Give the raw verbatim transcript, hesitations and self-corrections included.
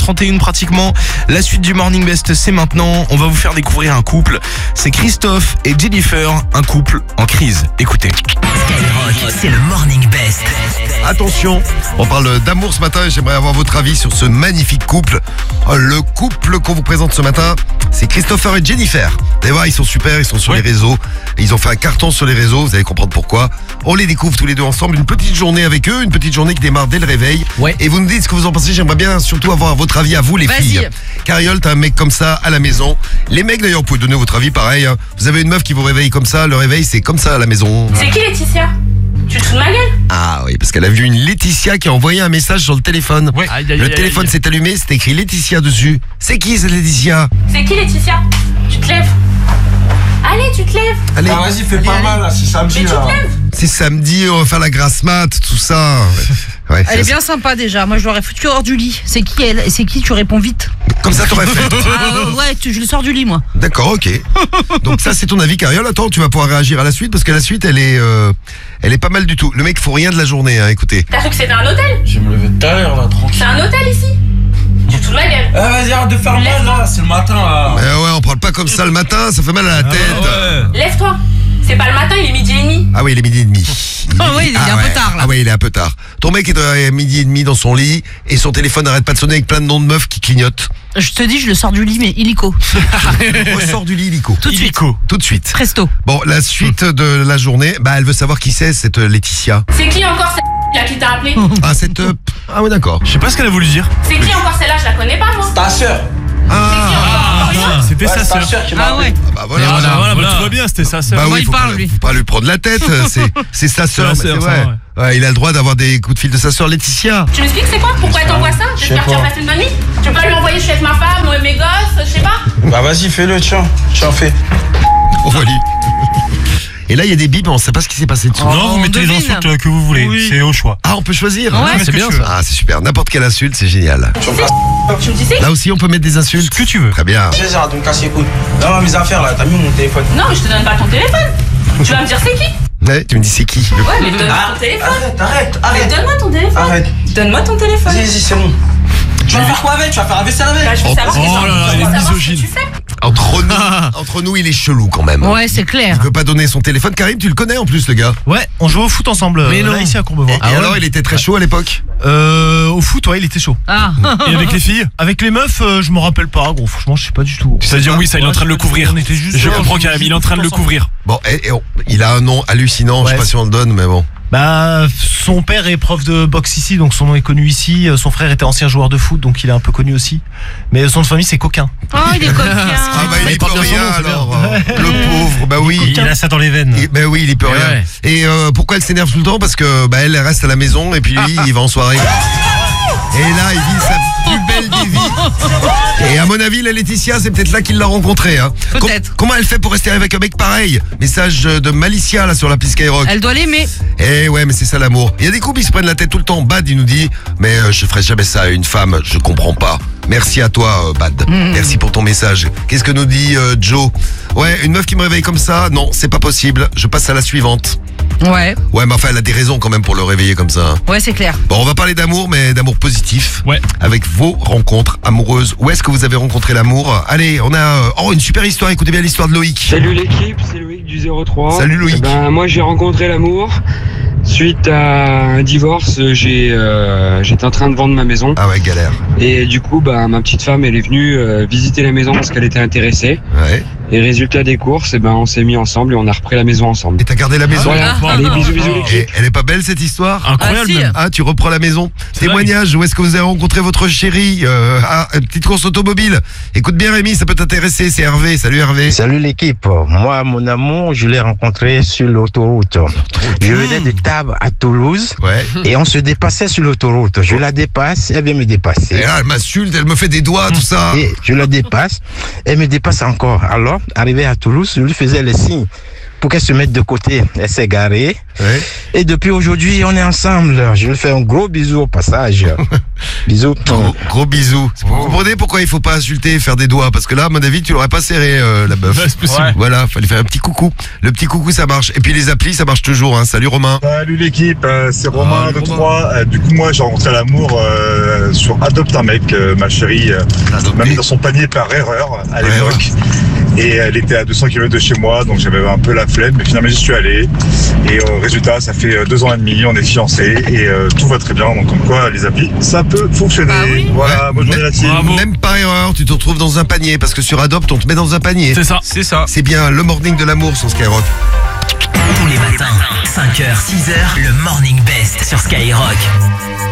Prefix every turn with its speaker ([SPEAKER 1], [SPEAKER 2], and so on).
[SPEAKER 1] trente et une pratiquement. La suite du Morning Best, c'est maintenant. On va vous faire découvrir un couple. C'est Christophe et Jennifer, un couple en crise. Écoutez.
[SPEAKER 2] Skyrock, c'est le Morning Best.
[SPEAKER 3] Attention, on parle d'amour ce matin et j'aimerais avoir votre avis sur ce magnifique couple. Le couple qu'on vous présente ce matin, c'est Christopher et Jennifer. Vous allez voir, ils sont super, ils sont sur
[SPEAKER 1] ouais.
[SPEAKER 3] les réseaux. Et ils ont fait un carton sur les réseaux, vous allez comprendre pourquoi. On les découvre tous les deux ensemble, une petite journée avec eux, une petite journée qui démarre dès le réveil.
[SPEAKER 1] Ouais.
[SPEAKER 3] Et vous nous dites ce que vous en pensez, j'aimerais bien surtout avoir votre avis à vous les
[SPEAKER 4] Vas-y.
[SPEAKER 3] filles. Cariole, t'as un mec comme ça à la maison. Les mecs d'ailleurs, vous pouvez donner votre avis pareil. hein. Vous avez une meuf qui vous réveille comme ça, le réveil c'est comme ça à la maison.
[SPEAKER 5] C'est qui Laetitia? Tu te fous de ma gueule?
[SPEAKER 3] Ah oui, parce qu'elle a vu une Laetitia qui a envoyé un message sur le téléphone.
[SPEAKER 1] Ouais. Aïe, aïe,
[SPEAKER 3] Le
[SPEAKER 1] aïe,
[SPEAKER 3] téléphone
[SPEAKER 1] aïe.
[SPEAKER 3] s'est allumé, c'était écrit Laetitia dessus. C'est qui cette Laetitia?
[SPEAKER 5] C'est qui Laetitia? Tu te lèves. Allez, tu te lèves.
[SPEAKER 3] Allez,
[SPEAKER 6] Ah vas-y, fais pas mal là, c'est samedi
[SPEAKER 5] Mais tu
[SPEAKER 6] là.
[SPEAKER 5] te lèves.
[SPEAKER 3] c'est samedi, on va faire la grasse mat, tout ça. Ouais, ouais,
[SPEAKER 4] Elle est
[SPEAKER 3] c'est-
[SPEAKER 4] bien sympa déjà. Moi, je l'aurais foutu hors du lit. C'est qui elle? Et c'est qui? Tu réponds vite.
[SPEAKER 3] Comme ça t'aurais fait.
[SPEAKER 4] Ah ouais, tu- je le sors du lit, moi.
[SPEAKER 3] D'accord, ok. Donc ça c'est ton avis, Cariole. Attends, tu vas pouvoir réagir à la suite parce que la suite elle est, euh, elle est pas mal du tout. Le mec faut rien de la journée, hein, écoutez.
[SPEAKER 5] T'as cru que c'était un hôtel?
[SPEAKER 6] Je vais me lever tout à l'heure là, tranquille.
[SPEAKER 5] C'est un hôtel ici? Tu te fous de ma gueule.
[SPEAKER 6] Ah vas-y, arrête de faire mal là, c'est le matin là.
[SPEAKER 3] Mais ouais, on parle pas comme ça le matin, ça fait mal à la tête.
[SPEAKER 6] Ouais.
[SPEAKER 5] Lève-toi. C'est pas le matin, il est midi et demi.
[SPEAKER 3] Ah oui, il est midi et demi.
[SPEAKER 4] Ah oui, il est un peu
[SPEAKER 3] ouais.
[SPEAKER 4] tard, là.
[SPEAKER 3] Ah oui, il est un peu tard. Ton mec est à midi et demi dans son lit et son téléphone n'arrête pas de sonner avec plein de noms de meufs qui clignotent.
[SPEAKER 4] Je te dis, je le sors du lit, mais illico.
[SPEAKER 3] Ressort du lit, illico.
[SPEAKER 4] Tout de suite.
[SPEAKER 1] Illico.
[SPEAKER 3] Tout de suite.
[SPEAKER 4] Presto.
[SPEAKER 3] Bon, la suite de la journée, bah elle veut savoir qui c'est cette Laetitia.
[SPEAKER 5] C'est qui encore cette là qui t'a appelé?
[SPEAKER 3] Ah cette euh, ah ouais d'accord.
[SPEAKER 1] Je sais pas ce qu'elle a voulu dire.
[SPEAKER 5] C'est qui encore celle-là? Je la connais pas moi.
[SPEAKER 6] Ta sœur.
[SPEAKER 3] Ah,
[SPEAKER 1] C'était
[SPEAKER 6] Ouais,
[SPEAKER 1] sa
[SPEAKER 6] c'est ta
[SPEAKER 1] sœur.
[SPEAKER 6] sœur qui m'a
[SPEAKER 4] Ah ouais.
[SPEAKER 6] appelé.
[SPEAKER 3] bah voilà.
[SPEAKER 1] Voilà,
[SPEAKER 3] voilà.
[SPEAKER 1] voilà, bah, tout va bien, c'était sa sœur.
[SPEAKER 3] Bah
[SPEAKER 4] Comment
[SPEAKER 3] oui,
[SPEAKER 4] il
[SPEAKER 3] faut,
[SPEAKER 4] parle,
[SPEAKER 3] pas,
[SPEAKER 4] lui
[SPEAKER 3] faut pas lui prendre la tête, c'est c'est sa sœur,
[SPEAKER 1] la
[SPEAKER 3] mais
[SPEAKER 1] sœur,
[SPEAKER 3] c'est
[SPEAKER 1] ça,
[SPEAKER 3] vrai. Ouais, il a le droit d'avoir des coups de fil de sa sœur Laetitia.
[SPEAKER 5] Tu m'expliques c'est quoi? Pourquoi elle t'envoie ça?
[SPEAKER 6] Je sais
[SPEAKER 5] J'espère que tu as
[SPEAKER 6] pas.
[SPEAKER 5] passé une bonne nuit. Tu peux pas lui envoyer je suis avec ma femme, ou mes gosses, je sais pas.
[SPEAKER 6] Bah vas-y, fais-le, tiens. Tiens, fais.
[SPEAKER 3] Oh, voilà. Et là il y a des bips, on sait pas ce qui s'est passé dessous.
[SPEAKER 1] Non, vous mettez les
[SPEAKER 4] devine.
[SPEAKER 1] insultes que vous voulez,
[SPEAKER 4] Oui.
[SPEAKER 1] c'est au choix.
[SPEAKER 3] Ah on peut choisir.
[SPEAKER 4] Ouais,
[SPEAKER 3] Ah,
[SPEAKER 1] c'est bien,
[SPEAKER 3] tu veux.
[SPEAKER 1] ça.
[SPEAKER 3] Ah c'est super, n'importe quelle insulte, c'est génial.
[SPEAKER 6] Tu me fasses
[SPEAKER 5] Tu me dis c'est qui?
[SPEAKER 3] Là aussi on peut mettre des insultes.
[SPEAKER 1] Ce que tu veux.
[SPEAKER 3] Très bien.
[SPEAKER 6] plaisir, donc casse les couilles. Non, mes affaires là, t'as mis mon téléphone.
[SPEAKER 5] Non mais je te donne pas ton téléphone. Tu vas me dire c'est qui?
[SPEAKER 3] Ouais, tu me dis c'est qui?
[SPEAKER 5] Ouais mais donne-moi
[SPEAKER 6] Ah,
[SPEAKER 5] ton téléphone.
[SPEAKER 6] arrête, arrête,
[SPEAKER 5] Mais
[SPEAKER 6] arrête.
[SPEAKER 5] donne-moi ton téléphone.
[SPEAKER 6] Arrête.
[SPEAKER 5] Donne-moi ton téléphone.
[SPEAKER 6] Vas-y, vas-y, c'est bon. Tu vas faire quoi avec? Tu vas faire un vaisselle
[SPEAKER 5] Bah,
[SPEAKER 6] avec?
[SPEAKER 5] je veux
[SPEAKER 3] Oh,
[SPEAKER 5] savoir ce que
[SPEAKER 1] oh
[SPEAKER 5] tu-
[SPEAKER 1] là là,
[SPEAKER 5] je veux
[SPEAKER 1] elle est
[SPEAKER 5] savoir ce que
[SPEAKER 1] misogyne.
[SPEAKER 5] tu fais.
[SPEAKER 3] Entre nous, entre nous il est chelou quand même.
[SPEAKER 4] Ouais, c'est clair.
[SPEAKER 3] Il veut pas donner son téléphone. Karim, tu le connais en plus le gars.
[SPEAKER 1] Ouais, on joue au foot ensemble.
[SPEAKER 4] Mais
[SPEAKER 1] euh,
[SPEAKER 4] non.
[SPEAKER 1] Là, ici à Courbevoie.
[SPEAKER 3] Et alors il était très chaud à l'époque.
[SPEAKER 1] Euh, au foot, ouais, il était chaud.
[SPEAKER 4] Ah.
[SPEAKER 1] Et avec les filles? Avec les meufs, euh, je me rappelle pas, gros. Franchement, je sais pas du tout.
[SPEAKER 3] C'est-à-dire,
[SPEAKER 1] oui, ça, il est en train de le couvrir. On était juste. Je là, comprends, on Karim, jouait il est en train de le ensemble.
[SPEAKER 3] Ah,
[SPEAKER 1] couvrir.
[SPEAKER 3] Bon, et, et on- il a un nom hallucinant. Je sais
[SPEAKER 1] Ouais.
[SPEAKER 3] pas si on le donne, mais bon.
[SPEAKER 1] Bah, son père est prof de boxe ici, donc son nom est connu ici. Euh, Son frère était ancien joueur de foot, donc il est un peu connu aussi. Mais son nom de famille, c'est Coquin.
[SPEAKER 4] Oh, il est coquin.
[SPEAKER 3] Ah bah il
[SPEAKER 1] il
[SPEAKER 3] y peut
[SPEAKER 1] porte bien son
[SPEAKER 3] rien
[SPEAKER 1] nom, c'est bien.
[SPEAKER 3] alors. euh, Le pauvre. Bah oui.
[SPEAKER 1] Il a ça dans les veines.
[SPEAKER 3] Et- bah oui, il y peut
[SPEAKER 1] Et
[SPEAKER 3] rien.
[SPEAKER 1] ouais.
[SPEAKER 3] Et euh, pourquoi elle s'énerve tout le temps? Parce que bah elle reste à la maison et puis lui il va en soirée. Et là, il vit sa plus belle des vies. Et à mon avis, la Laetitia, c'est peut-être là qu'il l'a rencontrée. Hein.
[SPEAKER 4] Peut-être.
[SPEAKER 3] Com- comment elle fait pour rester avec un mec pareil? Message de Malicia là sur la piste Skyrock.
[SPEAKER 4] Elle doit l'aimer.
[SPEAKER 3] Eh ouais, mais c'est ça l'amour. Il y a des couples, ils se prennent la tête tout le temps. Bad, il nous dit, mais euh, je ferai jamais ça à une femme, je comprends pas. Merci à toi, euh, Bad. Merci pour ton message. Qu'est-ce que nous dit euh, Joe? Ouais, une meuf qui me réveille comme ça, non, c'est pas possible. Je passe à la suivante.
[SPEAKER 4] Ouais.
[SPEAKER 3] Ouais, mais enfin, elle a des raisons quand même pour le réveiller comme ça.
[SPEAKER 4] Ouais, c'est clair.
[SPEAKER 3] Bon, on va parler d'amour, mais d'amour positif.
[SPEAKER 1] Ouais.
[SPEAKER 3] Avec vos rencontres amoureuses. Où est-ce que vous avez rencontré l'amour? Allez, on a euh, oh une super histoire. Écoutez bien l'histoire de Loïc.
[SPEAKER 7] Salut l'équipe, c'est Loïc du zéro trois.
[SPEAKER 3] Salut, Loïc.
[SPEAKER 7] Eh ben, moi j'ai rencontré l'amour. Suite à un divorce, j'ai, euh, j'étais en train de vendre ma maison.
[SPEAKER 3] Ah ouais, galère.
[SPEAKER 7] Et du coup, bah, ma petite femme, elle est venue euh, visiter la maison parce qu'elle était intéressée.
[SPEAKER 3] Ouais.
[SPEAKER 7] Et résultat des courses, eh ben, on s'est mis ensemble et on a repris la maison ensemble.
[SPEAKER 3] Et t'as gardé la maison?
[SPEAKER 7] Voilà,
[SPEAKER 4] Ah.
[SPEAKER 7] allez, bisous, bisous l'équipe.
[SPEAKER 3] Et elle est pas belle cette histoire?
[SPEAKER 1] Incroyable.
[SPEAKER 4] Ah, si.
[SPEAKER 1] même.
[SPEAKER 3] Ah, tu reprends la maison.
[SPEAKER 1] C'est
[SPEAKER 3] Témoignage, où est-ce que vous avez rencontré votre chérie? euh, Ah, une petite course automobile. Écoute bien Rémi, ça peut t'intéresser, c'est Hervé. Salut Hervé.
[SPEAKER 8] Salut l'équipe. Moi, mon amour, je l'ai rencontré sur l'autoroute. Je venais de Tarbes à Toulouse
[SPEAKER 3] Ouais.
[SPEAKER 8] et on se dépassait sur l'autoroute. Je la dépasse, elle vient me
[SPEAKER 3] Et
[SPEAKER 8] dépasser.
[SPEAKER 3] là, elle m'insulte, elle me fait des doigts, tout ça.
[SPEAKER 8] Et je la dépasse, elle me dépasse encore. Alors, arrivé à Toulouse, je lui faisais les signes pour qu'elle se mette de côté. Elle s'est garée.
[SPEAKER 3] Ouais.
[SPEAKER 8] Et depuis aujourd'hui, on est ensemble. Je lui fais un gros bisou au passage. Bisous.
[SPEAKER 3] Gros, gros bisous. Vous comprenez pourquoi il faut pas insulter et faire des doigts? Parce que là, à mon avis, tu l'aurais pas serré, euh, la meuf.
[SPEAKER 1] Ouais, c'est possible. Ouais.
[SPEAKER 3] Voilà, fallait faire un petit coucou. Le petit coucou, ça marche. Et puis les applis, ça marche toujours. Hein. Salut Romain.
[SPEAKER 9] Salut l'équipe, euh, c'est Romain
[SPEAKER 1] Ah,
[SPEAKER 9] de
[SPEAKER 1] Romain.
[SPEAKER 9] Troyes. Euh, du coup, moi, j'ai rencontré l'amour euh, sur Adopte un mec. Euh, ma chérie euh, m'a mis dans son panier par erreur à
[SPEAKER 3] Ouais,
[SPEAKER 9] l'époque. Et elle était à deux cents kilomètres de chez moi, donc j'avais un peu la flemme. Mais finalement, j'y suis allé. Et euh, résultat, ça fait euh, deux ans et demi, on est fiancés et euh, tout va très bien. Donc comme quoi, les applis, ça peut fonctionner.
[SPEAKER 4] Ah oui.
[SPEAKER 9] Voilà, bonne journée la team.
[SPEAKER 1] Bravo.
[SPEAKER 3] Même par erreur, tu te retrouves dans un panier. Parce que sur Adopt, on te met dans un panier.
[SPEAKER 1] C'est ça. C'est ça.
[SPEAKER 3] C'est bien le morning de l'amour sur Skyrock.
[SPEAKER 2] Tous les matins, cinq heures, six heures, le Morning Best sur Skyrock.